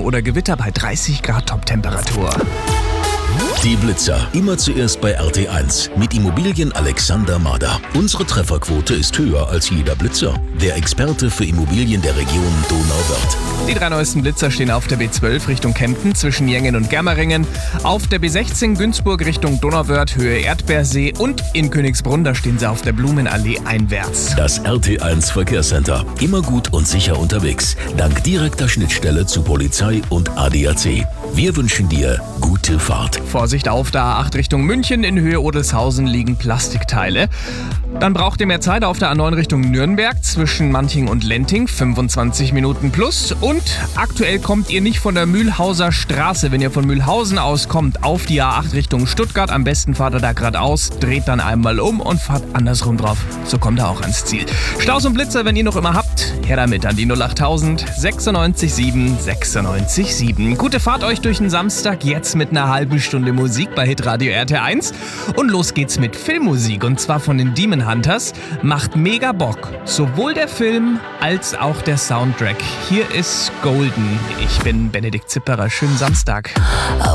oder Gewitter bei 30 Grad Toptemperatur. Die Blitzer. Immer zuerst bei RT1 mit Immobilien Alexander Mader. Unsere Trefferquote ist höher als jeder Blitzer. Der Experte für Immobilien der Region Donauwörth. Die 3 neuesten Blitzer stehen auf der B12 Richtung Kempten zwischen Jengen und Germeringen, auf der B16 Günzburg Richtung Donauwörth Höhe Erdbeersee und in Königsbrunn, da stehen sie auf der Blumenallee einwärts. Das RT1 Verkehrscenter. Immer gut und sicher unterwegs. Dank direkter Schnittstelle zu Polizei und ADAC. Wir wünschen dir gute Fahrt. Vorsicht auf der A8 Richtung München, in Höhe Odelshausen liegen Plastikteile. Dann braucht ihr mehr Zeit auf der A9 Richtung Nürnberg zwischen Manching und Lenting, 25 Minuten plus. Und aktuell kommt ihr nicht von der Mühlhauser Straße. Wenn ihr von Mühlhausen aus kommt, auf die A8 Richtung Stuttgart, am besten fahrt ihr da geradeaus, dreht dann einmal um und fahrt andersrum drauf. So kommt ihr auch ans Ziel. Staus und Blitzer, wenn ihr noch immer habt, her damit an die 08000 96 7 96 7. Gute Fahrt euch durch den Samstag, jetzt mit einer halben Stunde Musik bei Hitradio RT1. Und los geht's mit Filmmusik, und zwar von den Demon Hunters. Macht mega Bock. Sowohl der Film als auch der Soundtrack. Hier ist Golden. Ich bin Benedikt Zipperer. Schönen Samstag.